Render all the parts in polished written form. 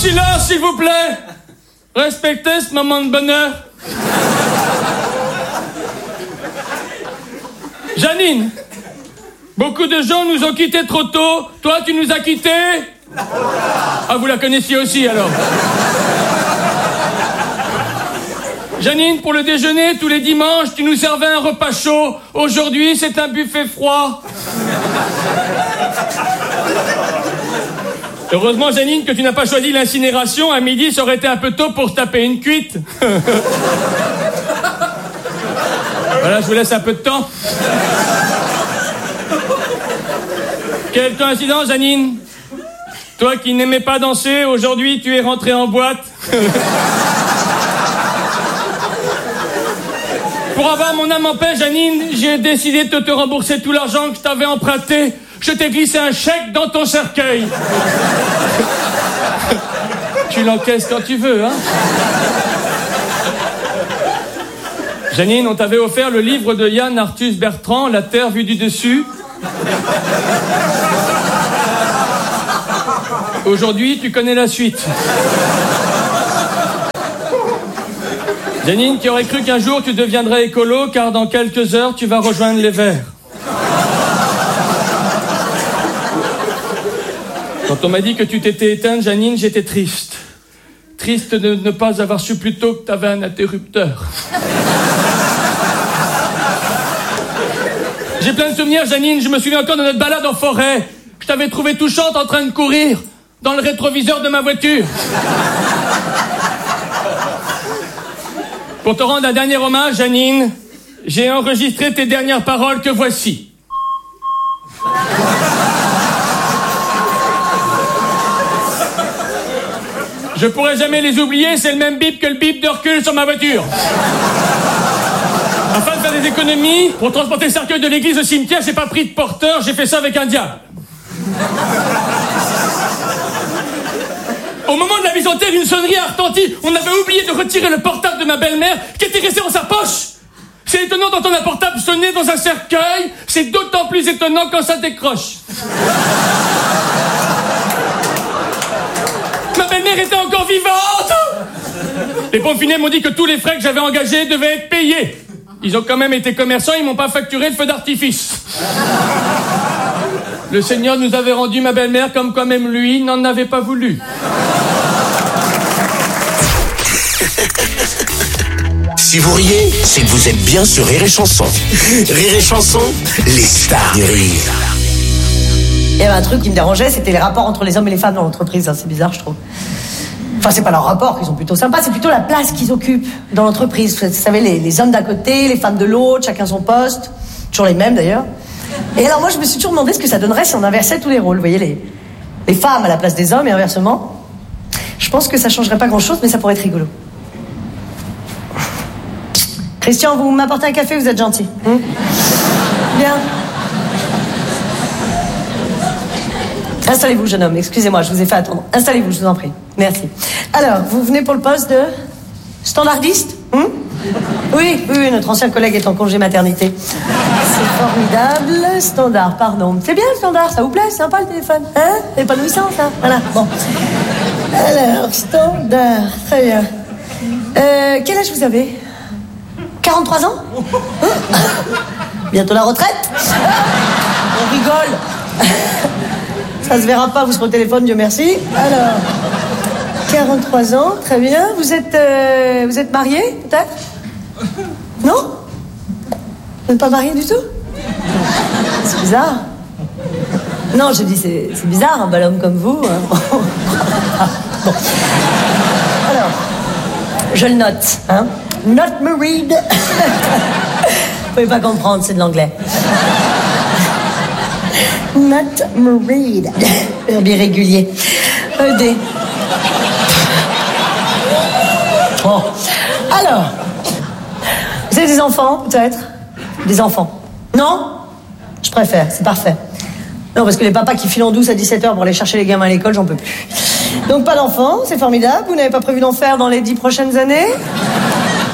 silence, s'il vous plaît. Respectez ce moment de bonheur. Janine, beaucoup de gens nous ont quittés trop tôt. Toi, tu nous as quittés. Ah, vous la connaissiez aussi, alors. Janine, pour le déjeuner, tous les dimanches, tu nous servais un repas chaud. Aujourd'hui, c'est un buffet froid. Heureusement, Janine, que tu n'as pas choisi l'incinération. À midi, ça aurait été un peu tôt pour se taper une cuite. Voilà, je vous laisse un peu de temps. Quelle coïncidence, Janine. Toi qui n'aimais pas danser, aujourd'hui, tu es rentrée en boîte. Pour avoir mon âme en paix, Janine, j'ai décidé de te rembourser tout l'argent que je t'avais emprunté. Je t'ai glissé un chèque dans ton cercueil. Tu l'encaisses quand tu veux, hein. Janine, on t'avait offert le livre de Yann Arthus Bertrand, La Terre vue du dessus. Aujourd'hui, tu connais la suite. Janine, qui aurait cru qu'un jour tu deviendrais écolo, car dans quelques heures, tu vas rejoindre les Verts. Quand on m'a dit que tu t'étais éteinte, Janine, j'étais triste. Triste de ne pas avoir su plus tôt que tu avais un interrupteur. J'ai plein de souvenirs, Janine. Je me souviens encore de notre balade en forêt. Je t'avais trouvée touchante en train de courir dans le rétroviseur de ma voiture. Pour te rendre un dernier hommage, Janine, j'ai enregistré tes dernières paroles que voici. Je pourrai jamais les oublier, c'est le même bip que le bip de recul sur ma voiture. Afin de faire des économies, pour transporter le cercueil de l'église au cimetière, j'ai pas pris de porteur, j'ai fait ça avec un diable. Au moment de la mise en terre, une sonnerie a retenti. On avait oublié de retirer le portable de ma belle-mère qui était resté dans sa poche. C'est étonnant d'entendre un portable sonner dans un cercueil. C'est d'autant plus étonnant quand ça décroche. Ma belle-mère était encore vivante. Les pompes funèbres m'ont dit que tous les frais que j'avais engagés devaient être payés. Ils ont quand même été commerçants, ils m'ont pas facturé le feu d'artifice. Le Seigneur nous avait rendu ma belle-mère comme quand même lui n'en avait pas voulu. Si vous riez, c'est que vous êtes bien sur Rire et Chanson. Rire et Chanson, les stars du rire. Il y avait un truc qui me dérangeait, c'était les rapports entre les hommes et les femmes dans l'entreprise. C'est bizarre, je trouve. Enfin, c'est pas leurs rapports qui sont plutôt sympas, c'est plutôt la place qu'ils occupent dans l'entreprise. Vous savez, les hommes d'un côté, les femmes de l'autre, chacun son poste. Toujours les mêmes, d'ailleurs. Et alors, moi, je me suis toujours demandé ce que ça donnerait si on inversait tous les rôles. Vous voyez, les femmes à la place des hommes et inversement. Je pense que ça changerait pas grand-chose, mais ça pourrait être rigolo. Christian, vous m'apportez un café, vous êtes gentil. Bien. Installez-vous, jeune homme. Excusez-moi, je vous ai fait attendre. Installez-vous, je vous en prie. Merci. Alors, vous venez pour le poste de standardiste ? Oui, notre ancien collègue est en congé maternité. C'est formidable. Standard, pardon. C'est bien le standard, ça vous plaît ? C'est sympa le téléphone. Hein ? Épanouissant, ça ? Voilà, bon. Alors, standard, très bien. Quel âge vous avez ? 43 ans ? Bientôt la retraite ? On rigole. Ça se verra pas, vous serez au téléphone, Dieu merci. Alors, 43 ans, très bien. Vous êtes marié, peut-être ? Non ? Vous n'êtes pas marié du tout ? C'est bizarre. Non, je dis, c'est bizarre, un bel homme comme vous. Bon. Alors, je le note, hein. Not married. Vous pouvez pas comprendre, c'est de l'anglais. Not married. Verbe irrégulier. ED. Bon. Alors, vous avez des enfants, peut-être ? Des enfants. Non ? Je préfère, c'est parfait. Non, parce que les papas qui filent en douce à 17h pour aller chercher les gamins à l'école, j'en peux plus. Donc pas d'enfants, c'est formidable. Vous n'avez pas prévu d'en faire dans les 10 prochaines années ? Non ?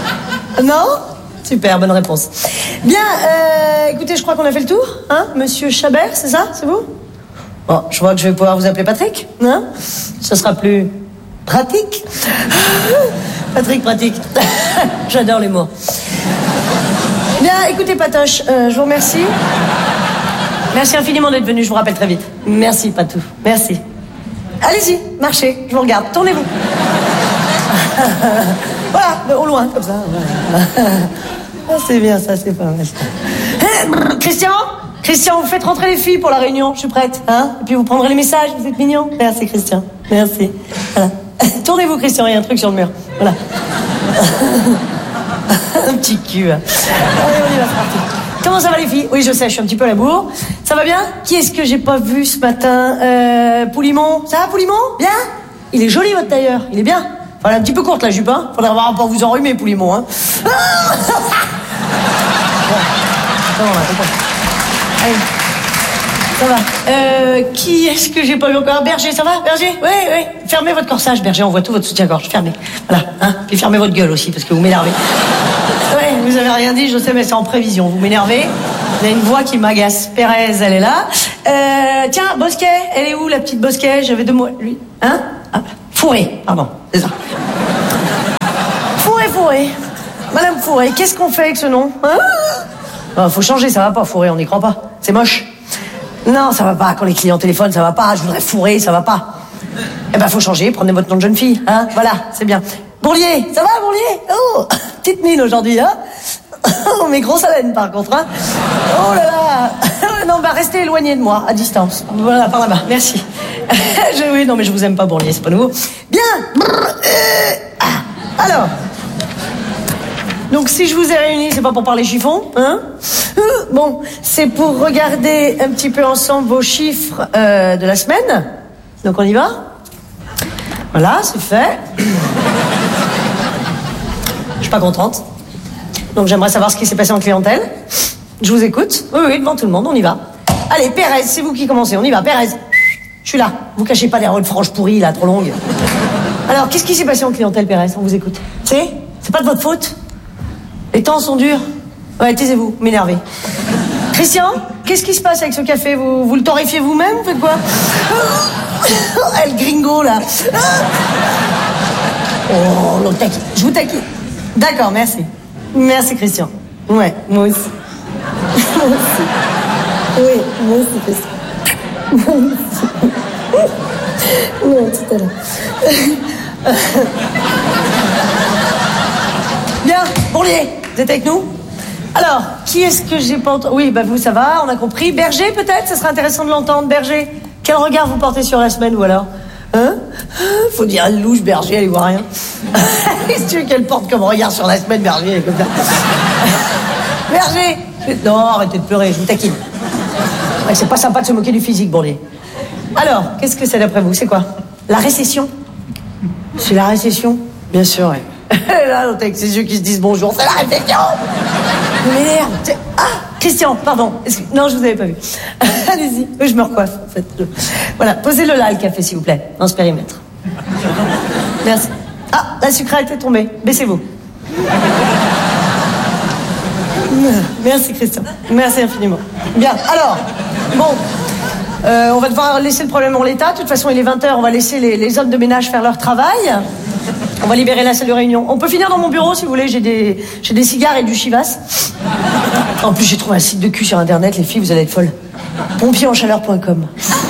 Super, bonne réponse. Bien, écoutez, je crois qu'on a fait le tour, hein ? Monsieur Chabert, c'est ça ? C'est vous ? Bon, je vois que je vais pouvoir vous appeler Patrick, hein ? Ce sera plus Pratique. Patrick pratique. J'adore les mots. Bien, écoutez, Patoche, je vous remercie. Merci infiniment d'être venu, je vous rappelle très vite. Merci, Patou. Merci. Allez-y, marchez, je vous regarde. Tournez-vous. Voilà, au loin, comme ça. Ah, c'est bien, ça, c'est pas mal. Christian, vous faites rentrer les filles pour la réunion, je suis prête. Hein, et puis vous prendrez les messages, vous êtes mignons. Merci, Christian. Merci. Voilà. Tournez-vous, Christian, il y a un truc sur le mur. Voilà. Un petit cul. Allez, on y va, c'est parti. Comment ça va, les filles? Oui, je sais, je suis un petit peu à la bourre. Ça va bien? Qui est-ce que j'ai pas vu ce matin? Poulimon. Ça va, Poulimon? Bien? Il est joli, votre tailleur. Il est bien. Enfin, elle est un petit peu courte, la jupe, hein. Faudrait avoir pour vous enrhumer, Poulimon, hein. Bon. Ça va, on a compris. Allez. Ça va. Qui est-ce que j'ai pas vu encore? Berger, ça va, Berger? Oui. Fermez votre corsage, Berger, on voit tout votre soutien-gorge. Fermez. Voilà, hein. Puis fermez votre gueule aussi, parce que vous m'énervez. Ouais, vous avez rien dit, je sais, mais c'est en prévision. Vous m'énervez. Il y a une voix qui m'agace. Pérez, elle est là. Tiens, Bosquet, elle est où, la petite Bosquet? J'avais 2 mots. Lui. Hein? Ah, Fourré, pardon, c'est ça. Fourré. Madame Fourré, qu'est-ce qu'on fait avec ce nom? Hein? Oh, faut changer, ça va pas, Fourré, on n'y croit pas. C'est moche. Non, ça va pas. Quand les clients téléphonent, ça va pas. Je voudrais Fourré, ça va pas. Eh ben, faut changer. Prenez votre nom de jeune fille, hein. Voilà, c'est bien. Bourlier, ça va, Bourlier? Oh, petite mine aujourd'hui, hein. Oh, mais grosse haleine, par contre, hein. Oh là là. Non, bah, restez éloigné de moi, à distance. Voilà, par là-bas. Merci. Oui, non, mais je vous aime pas, Bourlier, c'est pas nouveau. Bien. Alors. Donc, si je vous ai réunis, c'est pas pour parler chiffon, hein? Bon, c'est pour regarder un petit peu ensemble vos chiffres de la semaine. Donc, on y va? Voilà, c'est fait. Je suis pas contente. Donc, j'aimerais savoir ce qui s'est passé en clientèle. Je vous écoute. Oui, devant tout le monde, on y va. Allez, Pérez, c'est vous qui commencez, on y va. Pérez, je suis là. Vous cachez pas derrière une frange pourrie, là, trop longue. Alors, qu'est-ce qui s'est passé en clientèle, Pérez? On vous écoute. C'est pas de votre faute? Les temps sont durs. Ouais, taisez-vous, m'énervez. Christian, qu'est-ce qui se passe avec ce café? Vous le torréfiez vous-même? Vous faites quoi? El gringo, là. Oh, l'autre taquine. Je vous taquine. D'accord, merci. Merci, Christian. Ouais, moi aussi. Moi aussi. Oui, moi aussi, Christian. Moi aussi. Non, tout à l'heure. Bien, Bourlier, vous êtes avec nous? Alors, qui est-ce que j'ai pas entendu? Oui, bah vous, ça va, on a compris. Berger, peut-être? Ça serait intéressant de l'entendre, Berger. Quel regard vous portez sur la semaine, ou alors? Hein? Faut dire, elle louche, Berger, elle y voit rien. Qu'est-ce que tu veux qu'elle porte comme regard sur la semaine, Berger, elle est comme ça? Berger! Non, arrêtez de pleurer, je vous taquine. Ouais, c'est pas sympa de se moquer du physique, Bourlier. Alors, qu'est-ce que c'est d'après vous? C'est quoi? La récession? C'est la récession? Bien sûr, ouais. Là, l'autre avec ses yeux qui se disent bonjour, c'est la réflexion. Vous m'énerve. Ah, Christian, pardon. Non, je vous avais pas vu. Allez-y, je me recoiffe, en fait. Voilà, posez-le là, le café, s'il vous plaît, dans ce périmètre. Merci. Ah, la sucrète est tombée. Baissez-vous. Merci, Christian. Merci infiniment. Bien, alors, bon... on va devoir laisser le problème en l'état. De toute façon, il est 20h, on va laisser les hommes de ménage faire leur travail. On va libérer la salle de réunion. On peut finir dans mon bureau, si vous voulez. J'ai des cigares et du chivas. En plus, j'ai trouvé un site de cul sur Internet. Les filles, vous allez être folles. Pompierenchaleur.com.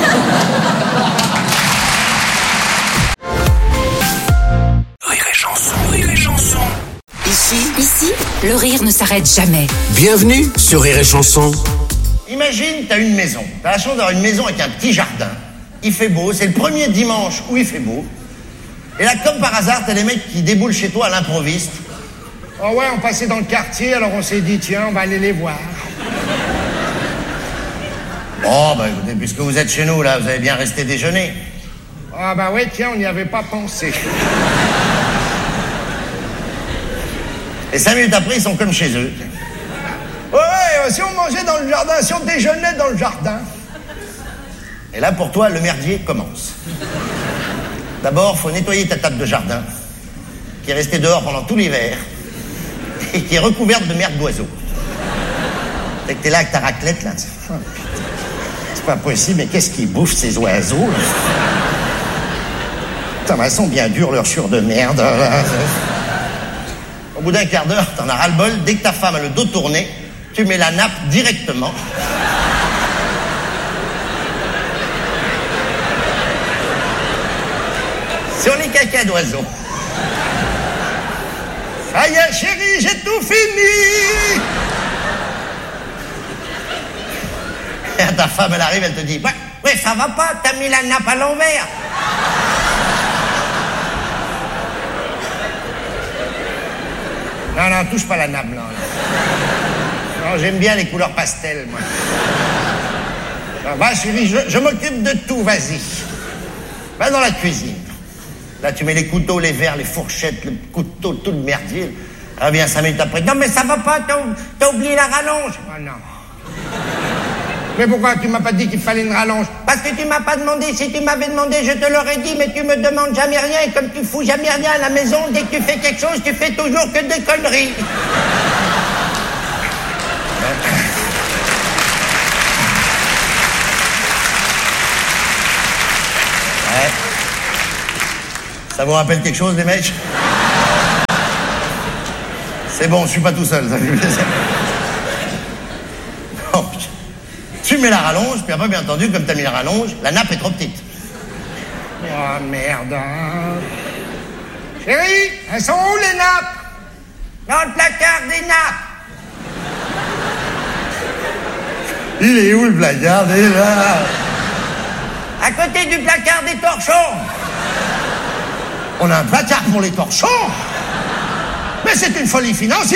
Rire et chanson. Ici, le rire ne s'arrête jamais. Bienvenue sur Rire et chanson. Imagine, t'as une maison. T'as la chance d'avoir une maison avec un petit jardin. Il fait beau, c'est le premier dimanche où il fait beau. Et là, comme par hasard, t'as des mecs qui déboulent chez toi à l'improviste. Oh ouais, on passait dans le quartier, alors on s'est dit, tiens, on va aller les voir. Oh, bah écoutez, puisque vous êtes chez nous, là, vous allez bien rester déjeuner. Ah bah ouais, tiens, on n'y avait pas pensé. Et 5 minutes après, ils sont comme chez eux. Ouais, si on mangeait dans le jardin, si on déjeunait dans le jardin. Et là, pour toi, le merdier commence. D'abord, faut nettoyer ta table de jardin, qui est restée dehors pendant tout l'hiver, et qui est recouverte de merde d'oiseaux. Fait que t'es là avec ta raclette, là. C'est pas possible, mais qu'est-ce qu'ils bouffent, ces oiseaux, là? Putain, elles sont bien dures, leurs chures de merde. Au bout d'un quart d'heure, t'en as ras-le-bol. Dès que ta femme a le dos tourné, tu mets la nappe directement. Sur les cacas d'oiseaux. Ça y est, chérie, j'ai tout fini. Et ta femme, elle arrive, elle te dit, ouais, ça va pas, t'as mis la nappe à l'envers. Non, touche pas la nappe, non. Non, j'aime bien les couleurs pastel, moi. Va, chérie, je m'occupe de tout, vas-y. Va dans la cuisine. Là, tu mets les couteaux, les verres, les fourchettes, le couteau, tout le merdier. Reviens 5 minutes après. Non, mais ça va pas, t'as oublié la rallonge. Oh non. Mais pourquoi tu m'as pas dit qu'il fallait une rallonge? Parce que tu m'as pas demandé. Si tu m'avais demandé, je te l'aurais dit, mais tu me demandes jamais rien. Et comme tu fous jamais rien à la maison, dès que tu fais quelque chose, tu fais toujours que des conneries. Ouais. Ça vous rappelle quelque chose, les mecs? C'est bon, je suis pas tout seul, ça fait plaisir. Oh, tu mets la rallonge, puis après, bien entendu, comme t'as mis la rallonge, la nappe est trop petite. Oh, merde. Chérie, elles sont où, les nappes? Dans le placard des nappes. Il est où, le placard des nappes? À côté du placard des torchons. On a un placard pour les torchons? Mais c'est une folie financière!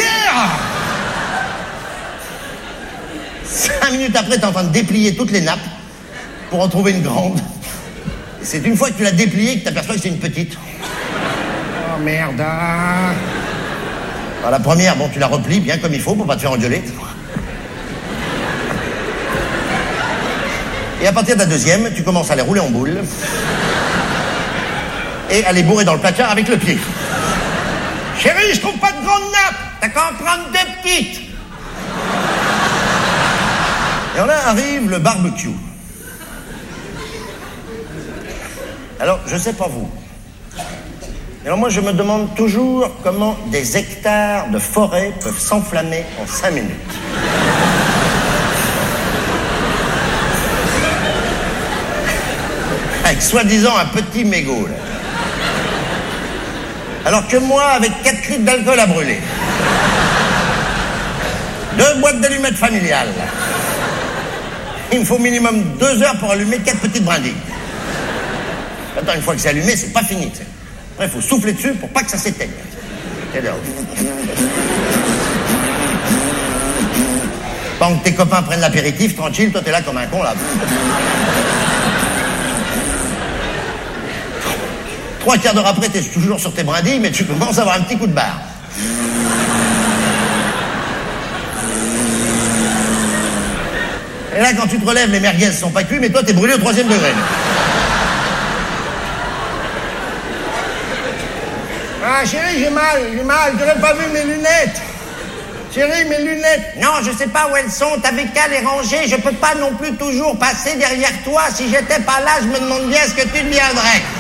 5 minutes après, t'es en train de déplier toutes les nappes pour en trouver une grande. Et c'est une fois que tu l'as dépliée que t'aperçois que c'est une petite. Oh merde. Alors, la première, bon, tu la replies bien comme il faut pour pas te faire engueuler. Et à partir de la deuxième, tu commences à les rouler en boule et à les bourrer dans le placard avec le pied. Chérie, je trouve pas de grande nappe. T'as qu'à en prendre 2 petites. Et là arrive le barbecue. Alors, je sais pas vous. Alors moi, je me demande toujours comment des hectares de forêt peuvent s'enflammer en 5 minutes. Avec soi-disant un petit mégot, là. Alors que moi, avec 4 litres d'alcool à brûler, 2 boîtes d'allumettes familiales, il me faut minimum 2 heures pour allumer 4 petites brindilles. Attends, une fois que c'est allumé, c'est pas fini. T'sais. Après, il faut souffler dessus pour pas que ça s'éteigne. Pendant que tes copains prennent l'apéritif, tranquille, toi t'es là comme un con, là. 3 quarts d'heure après, t'es toujours sur tes brindilles, mais tu commences à avoir un petit coup de barre. Et là, quand tu te relèves, les merguez sont pas cuits, mais toi, t'es brûlé au 3e degré. Ah, chérie, j'ai mal. J'aurais pas vu mes lunettes. Chérie, mes lunettes. Non, je sais pas où elles sont. T'avais qu'à les ranger. Je peux pas non plus toujours passer derrière toi. Si j'étais pas là, je me demande bien ce que tu deviendrais.